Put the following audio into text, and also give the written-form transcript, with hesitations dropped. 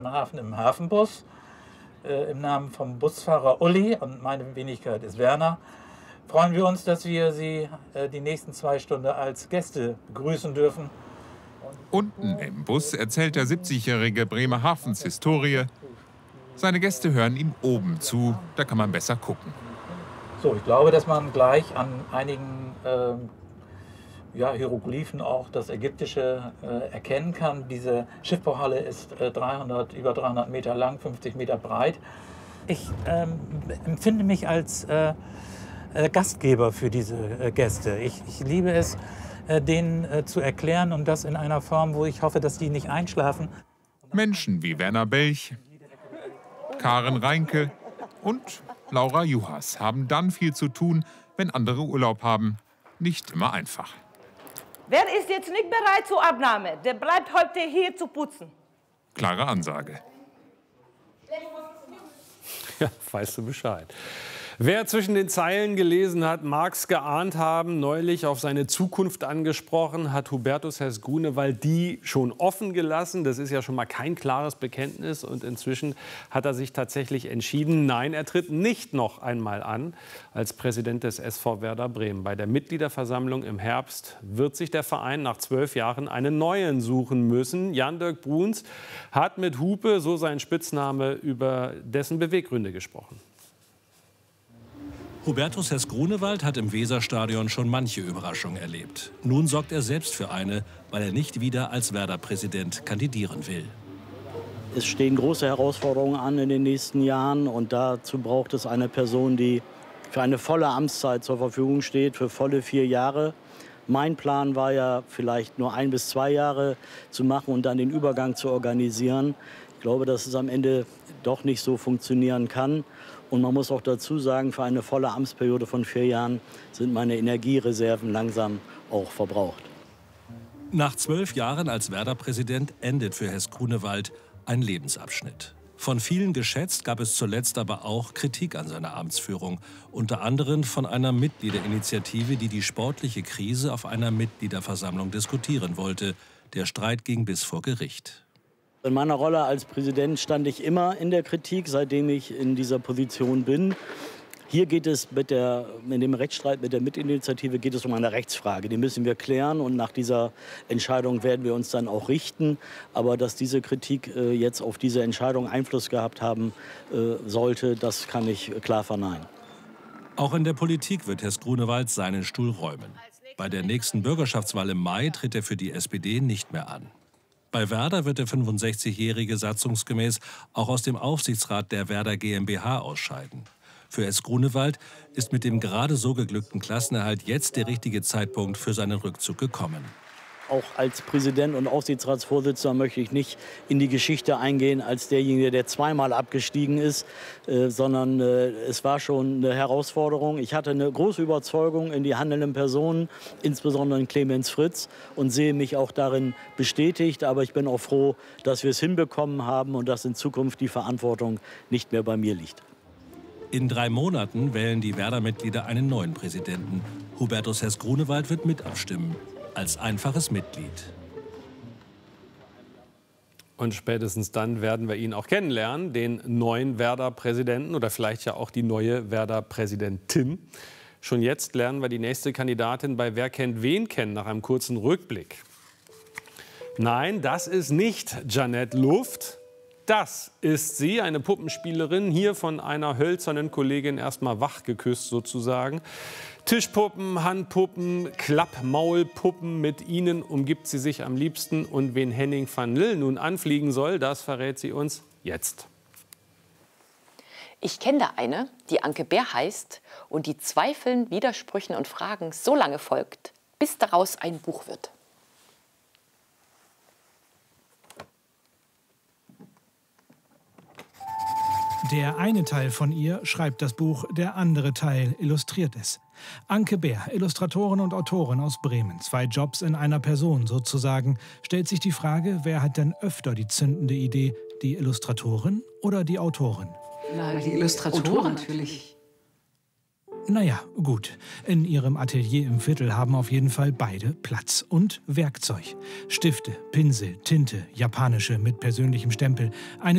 Hafen im Hafenbus im Namen vom Busfahrer Uli und meine Wenigkeit ist Werner. Freuen wir uns, dass wir Sie die nächsten 2 Stunden als Gäste begrüßen dürfen. Unten im Bus erzählt der 70-jährige Bremerhavens Historie. Seine Gäste hören ihm oben zu, da kann man besser gucken. So, ich glaube, dass man gleich an einigen Hieroglyphen auch das Ägyptische erkennen kann. Diese Schiffbauhalle ist über 300 Meter lang, 50 Meter breit. Ich empfinde mich als Gastgeber für diese Gäste. Ich liebe es, denen zu erklären und das in einer Form, wo ich hoffe, dass die nicht einschlafen. Menschen wie Werner Belch, Karen Reinke und Laura Juhas haben dann viel zu tun, wenn andere Urlaub haben. Nicht immer einfach. Wer ist jetzt nicht bereit zur Abnahme, der bleibt heute hier zu putzen. Klare Ansage. Ja, weißt du Bescheid. Wer zwischen den Zeilen gelesen hat, mag's geahnt haben, neulich auf seine Zukunft angesprochen, hat Hubertus Hess-Grunewald die schon offen gelassen. Das ist ja schon mal kein klares Bekenntnis. Und inzwischen hat er sich tatsächlich entschieden, nein, er tritt nicht noch einmal an als Präsident des SV Werder Bremen. Bei der Mitgliederversammlung im Herbst wird sich der Verein nach 12 Jahren einen neuen suchen müssen. Jan-Dirk Bruns hat mit Hupe, so sein Spitzname, über dessen Beweggründe gesprochen. Hubertus Hess-Grunewald hat im Weserstadion schon manche Überraschung erlebt. Nun sorgt er selbst für eine, weil er nicht wieder als Werder-Präsident kandidieren will. Es stehen große Herausforderungen an in den nächsten Jahren und dazu braucht es eine Person, die für eine volle Amtszeit zur Verfügung steht, für volle 4 Jahre. Mein Plan war ja, vielleicht nur 1 bis 2 Jahre zu machen und dann den Übergang zu organisieren. Ich glaube, dass es am Ende doch nicht so funktionieren kann. Und man muss auch dazu sagen, für eine volle Amtsperiode von 4 Jahren sind meine Energiereserven langsam auch verbraucht. Nach 12 Jahren als Werder-Präsident endet für Hess-Grunewald ein Lebensabschnitt. Von vielen geschätzt, gab es zuletzt aber auch Kritik an seiner Amtsführung. Unter anderem von einer Mitgliederinitiative, die die sportliche Krise auf einer Mitgliederversammlung diskutieren wollte. Der Streit ging bis vor Gericht. In meiner Rolle als Präsident stand ich immer in der Kritik, seitdem ich in dieser Position bin. Hier geht es in dem Rechtsstreit mit der Mitinitiative geht es um eine Rechtsfrage. Die müssen wir klären und nach dieser Entscheidung werden wir uns dann auch richten. Aber dass diese Kritik jetzt auf diese Entscheidung Einfluss gehabt haben sollte, das kann ich klar verneinen. Auch in der Politik wird Hess-Grunewald seinen Stuhl räumen. Bei der nächsten Bürgerschaftswahl im Mai tritt er für die SPD nicht mehr an. Bei Werder wird der 65-Jährige satzungsgemäß auch aus dem Aufsichtsrat der Werder GmbH ausscheiden. Für Hess-Grunewald ist mit dem gerade so geglückten Klassenerhalt jetzt der richtige Zeitpunkt für seinen Rückzug gekommen. Auch als Präsident und Aufsichtsratsvorsitzender möchte ich nicht in die Geschichte eingehen als derjenige, der zweimal abgestiegen ist, sondern es war schon eine Herausforderung. Ich hatte eine große Überzeugung in die handelnden Personen, insbesondere in Clemens Fritz, und sehe mich auch darin bestätigt. Aber ich bin auch froh, dass wir es hinbekommen haben und dass in Zukunft die Verantwortung nicht mehr bei mir liegt. In 3 Monaten wählen die Werder-Mitglieder einen neuen Präsidenten. Hubertus Hess-Grunewald wird mit abstimmen. Als einfaches Mitglied. Und spätestens dann werden wir ihn auch kennenlernen, den neuen Werder-Präsidenten oder vielleicht ja auch die neue Werder-Präsidentin. Schon jetzt lernen wir die nächste Kandidatin bei Wer kennt wen kennen, nach einem kurzen Rückblick. Nein, das ist nicht Janette Luft. Das ist sie, eine Puppenspielerin, hier von einer hölzernen Kollegin erstmal wachgeküsst sozusagen. Tischpuppen, Handpuppen, Klappmaulpuppen, mit ihnen umgibt sie sich am liebsten. Und wen Henning van Lill nun anfliegen soll, das verrät sie uns jetzt. Ich kenne da eine, die Anke Bär heißt und die Zweifeln, Widersprüchen und Fragen so lange folgt, bis daraus ein Buch wird. Der eine Teil von ihr schreibt das Buch, der andere Teil illustriert es. Anke Bär, Illustratorin und Autorin aus Bremen, 2 Jobs in einer Person sozusagen, stellt sich die Frage, wer hat denn öfter die zündende Idee, die Illustratorin oder die Autorin? Na, die Illustratorin natürlich. Naja, gut. In ihrem Atelier im Viertel haben auf jeden Fall beide Platz und Werkzeug. Stifte, Pinsel, Tinte, japanische mit persönlichem Stempel. Eine